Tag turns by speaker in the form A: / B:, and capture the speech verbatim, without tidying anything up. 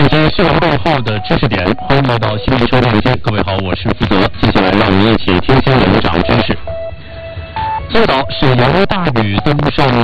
A: 听新闻背后的知识点，欢迎来到新闻收听间。各位好，我是福泽，接下来让我们一起听新闻长知识。青岛是由大雨登上